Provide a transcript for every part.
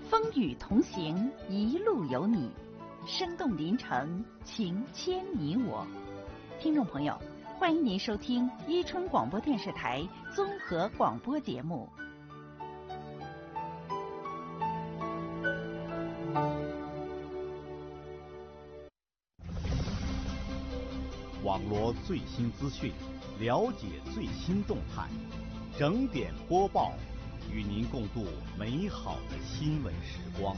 风雨同行，一路有你，生动临城，情牵你我。听众朋友，欢迎您收听伊春广播电视台综合广播节目。 网罗最新资讯，了解最新动态，整点播报，与您共度美好的新闻时光。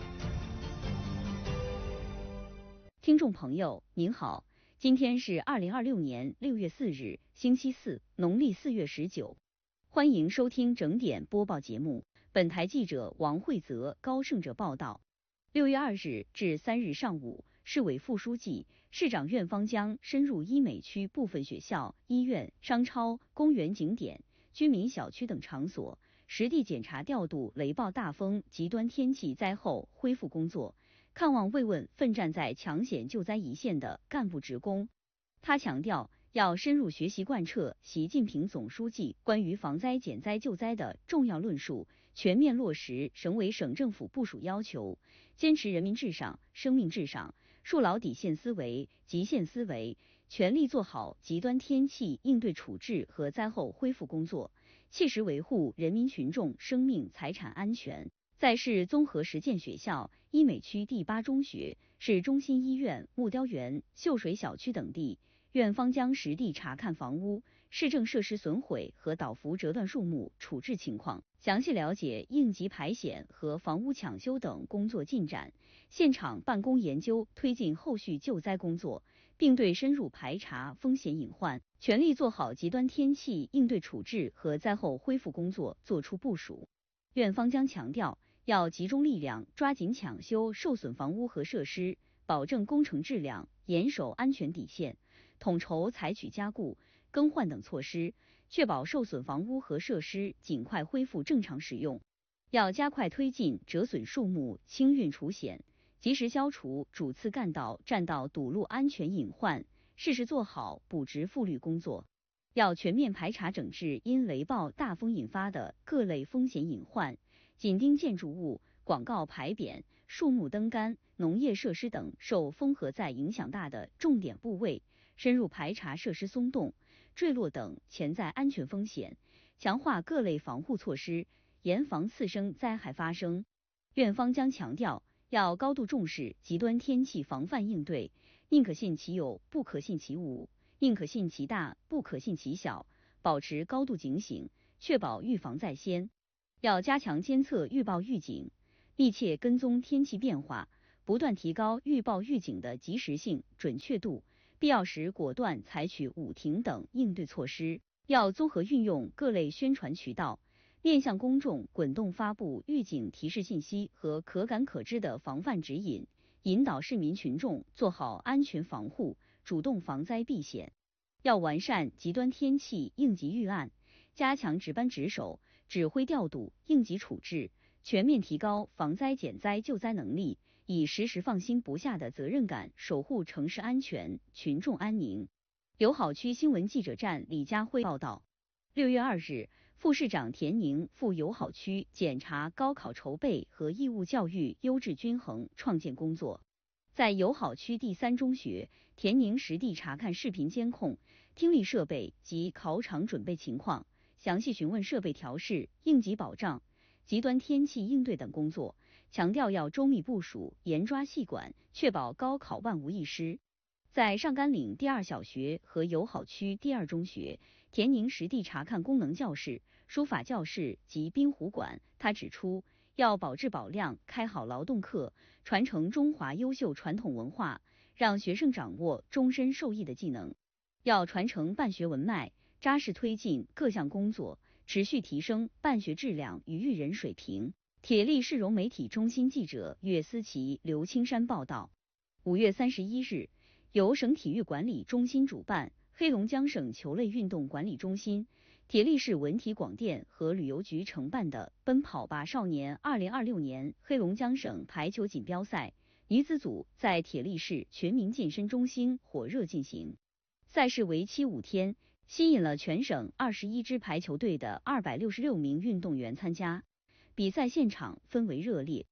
听众朋友您好，今天是2026年6月4日星期四，农历4月19，欢迎收听整点播报节目。本台记者王慧泽、高胜哲报道。6月2日至3日上午，市委副书记、市长苑方江深入医美区部分学校、医院、商超、公园景点、居民小区等场所，实地检查调度雷暴大风、极端天气灾后恢复工作，看望慰问奋战在抢险救灾一线的干部职工。他强调，要深入学习贯彻习近平总书记关于防灾减灾救灾的重要论述，全面落实省委省政府部署要求，坚持人民至上、生命至上，树牢底线思维、极限思维，全力做好极端天气应对处置和灾后恢复工作，切实维护人民群众生命财产安全。在市综合实践学校、医美区第8中学、市中心医院、木雕园、秀水小区等地，苑方江实地查看房屋、市政设施损毁和倒伏折断树木处置情况，详细了解应急排险和房屋抢修等工作进展，现场办公研究推进后续救灾工作，并对深入排查风险隐患，全力做好极端天气应对处置和灾后恢复工作作出部署。苑方江强调，要集中力量抓紧抢修受损房屋和设施，保证工程质量，严守安全底线，统筹采取加固、更换等措施，确保受损房屋和设施尽快恢复正常使用。要加快推进折损树木清运除险，及时消除主次干道、占道堵路安全隐患，适时做好补植复绿工作。要全面排查整治因雷暴大风引发的各类风险隐患，紧盯建筑物、广告牌匾、树木灯杆、农业设施等受风和灾影响大的重点部位，深入排查设施松动、坠落等潜在安全风险，强化各类防护措施，严防次生灾害发生。苑方江强调，要高度重视极端天气防范应对，宁可信其有，不可信其无，宁可信其大，不可信其小，保持高度警醒，确保预防在先。要加强监测预报预警，密切跟踪天气变化，不断提高预报预警的及时性、准确度，必要时果断采取捂停等应对措施。要综合运用各类宣传渠道，面向公众滚动发布预警提示信息和可感可知的防范指引，引导市民群众做好安全防护，主动防灾避险。要完善极端天气应急预案，加强值班值守、指挥调度、应急处置，全面提高防灾减灾救灾能力，以时时放心不下的责任感守护城市安全、群众安宁。友好区新闻记者站李佳辉报道。6月2日，副市长田宁赴友好区检查高考筹备和义务教育优质均衡创建工作。在友好区第3中学，田宁实地查看视频监控、听力设备及考场准备情况，详细询问设备调试、应急保障、极端天气应对等工作，强调要周密部署、严抓细管，确保高考万无一失。在上甘岭第2小学和友好区第2中学，田宁实地查看功能教室、书法教室及滨湖馆。他指出，要保质保量，开好劳动课，传承中华优秀传统文化，让学生掌握终身受益的技能。要传承办学文脉，扎实推进各项工作，持续提升办学质量与育人水平。铁力市容媒体中心记者岳思琪、刘青山报道。5月31日，由省体育管理中心主办，黑龙江省球类运动管理中心、铁力市文体广电和旅游局承办的奔跑吧少年2026年黑龙江省排球锦标赛女子组在铁力市全民健身中心火热进行。赛事为期5天，吸引了全省21支排球队的266名运动员参加，比赛现场氛围热烈。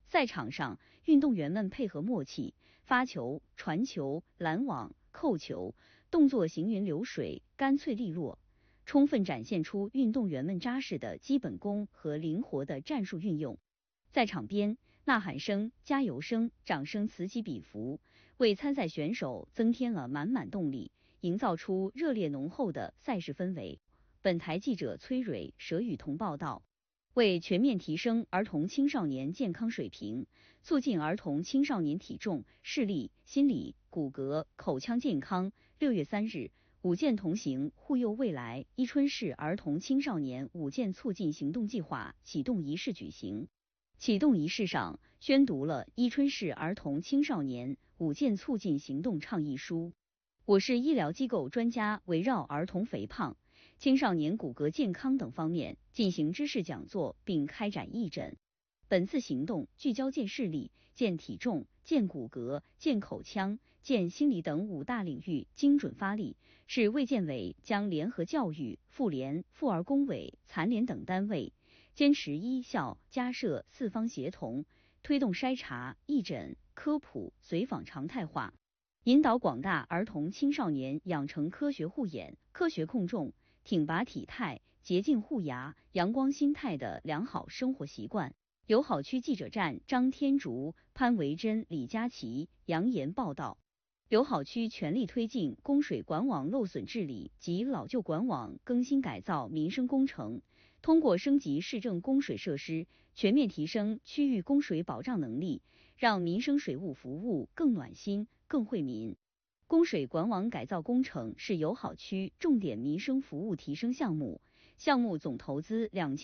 赛场上，运动员们配合默契，发球、传球、拦网、扣球，动作行云流水，干脆利落，充分展现出运动员们扎实的基本功和灵活的战术运用。在场边，呐喊声、加油声、掌声此起彼伏，为参赛选手增添了满满动力，营造出热烈浓厚的赛事氛围。本台记者崔蕊、佘雨桐报道。为全面提升儿童青少年健康水平，促进儿童青少年体重、视力、心理、骨骼、口腔健康，6月3日，五健同行，护佑未来伊春市儿童青少年五健促进行动计划启动仪式举行。启动仪式上，宣读了伊春市儿童青少年五健促进行动倡议书。我市医疗机构专家围绕儿童肥胖、青少年骨骼健康等方面进行知识讲座，并开展义诊。本次行动聚焦健视力、健体重、健骨骼、健口腔、健心理等5大领域精准发力，市卫健委将联合教育、妇联、妇儿工委、残联等单位，坚持医校家社4方协同，推动筛查、义诊、科普、随访常态化，引导广大儿童青少年养成科学护眼、科学控重、挺拔体态、洁净护牙、阳光心态的良好生活习惯。友好区记者站张天竺、潘维珍、李佳琦、杨岩报道。友好区全力推进供水管网漏损治理及老旧管网更新改造民生工程，通过升级市政供水设施，全面提升区域供水保障能力，让民生水务服务更暖心、更惠民。供水管网改造工程是友好区重点民生服务提升项目，项目总投资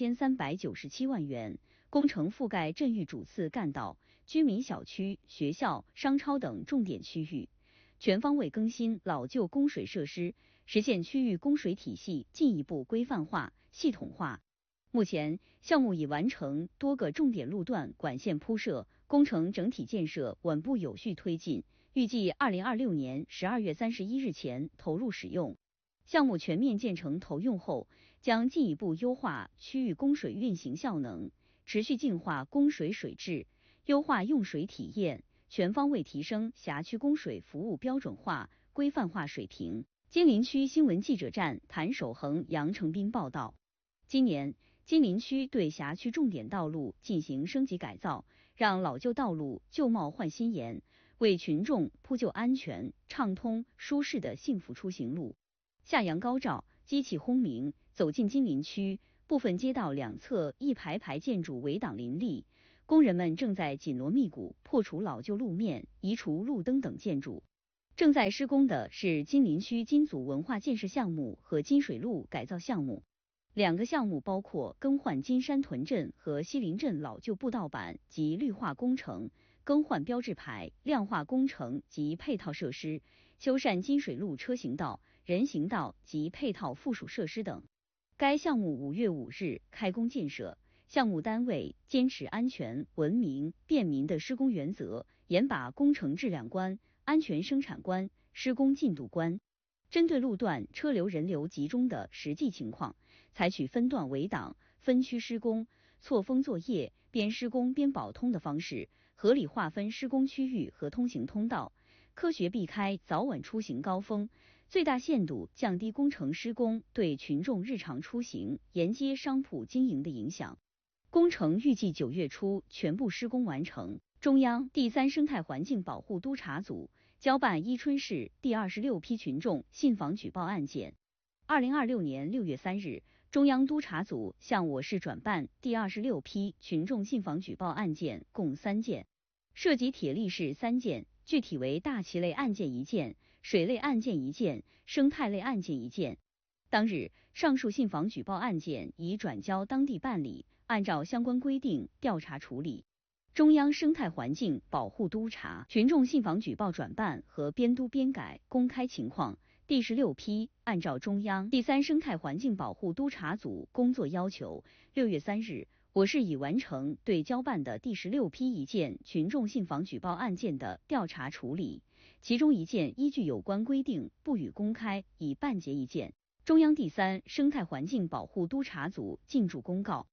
2397万元，工程覆盖镇域主次干道、居民小区、学校、商超等重点区域，全方位更新老旧供水设施，实现区域供水体系进一步规范化、系统化。目前，项目已完成多个重点路段管线铺设，工程整体建设稳步有序推进，预计2026年12月31日前投入使用。项目全面建成投用后，将进一步优化区域供水运行效能，持续净化供水水质，优化用水体验，全方位提升辖区供水服务标准化、规范化水平。金陵区新闻记者站谭守恒、杨成斌报道。今年，金陵区对辖区重点道路进行升级改造，让老旧道路旧貌换新颜，为群众铺就安全、畅通、舒适的幸福出行路。夏阳高照，机器轰鸣，走进金陵区，部分街道两侧一排排建筑围挡林立，工人们正在紧锣密鼓破除老旧路面、移除路灯等建筑。正在施工的是金陵区金组文化建设项目和金水路改造项目。2个项目包括更换金山屯镇和西林镇老旧步道板及绿化工程，更换标志牌、亮化工程及配套设施，修缮金水路车行道、人行道及配套附属设施等。该项目5月5日开工建设，项目单位坚持安全、文明、便民的施工原则，严把工程质量关、安全生产关、施工进度关。针对路段车流人流集中的实际情况，采取分段围挡、分区施工、错峰作业、边施工边保通的方式，合理划分施工区域和通行通道，科学避开早晚出行高峰，最大限度降低工程施工对群众日常出行、沿街商铺经营的影响。工程预计9月初全部施工完成。中央第3生态环境保护督察组交办伊春市第26批群众信访举报案件。2026年6月3日，中央督察组向我市转办第26批群众信访举报案件共3件，涉及铁力士3件，具体为大气类案件1件、水类案件1件、生态类案件1件。当日，上述信访举报案件已转交当地办理，按照相关规定调查处理。中央生态环境保护督察群众信访举报转办和编督编改公开情况第16批，按照中央第3生态环境保护督察组工作要求，6月3日，我市已完成对交办的第16批1件群众信访举报案件的调查处理，其中1件依据有关规定不予公开，已办结1件。中央第3生态环境保护督察组进驻公告。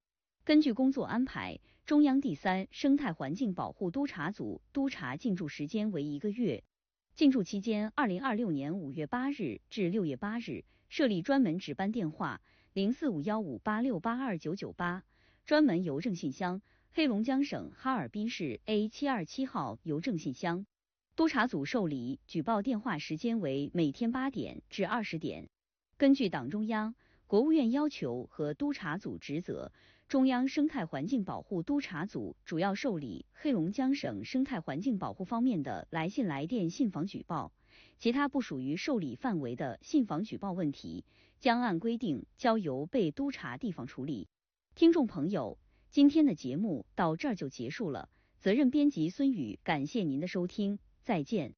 根据工作安排，中央第3生态环境保护督察组督查进驻时间为1个月。进驻期间，2026年5月8日至6月8日，设立专门值班电话045158682998，专门邮政信箱黑龙江省哈尔滨市 A727号邮政信箱。督查组受理举报电话时间为每天8点至20点。根据党中央、国务院要求和督查组职责，中央生态环境保护督查组主要受理黑龙江省生态环境保护方面的来信来电信访举报，其他不属于受理范围的信访举报问题，将按规定交由被督查地方处理。听众朋友，今天的节目到这儿就结束了，责任编辑孙宇，感谢您的收听，再见。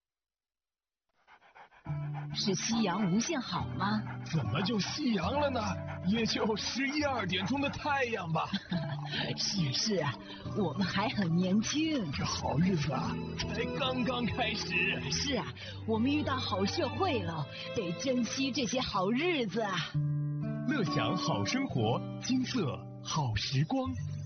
是夕阳无限好吗？ 怎么就夕阳了呢？也就11、2点钟的太阳吧。 是啊，我们还很年轻， 这好日子啊，才刚刚开始。 是啊，我们遇到好社会了，得珍惜这些好日子啊。 乐享好生活，金色好时光。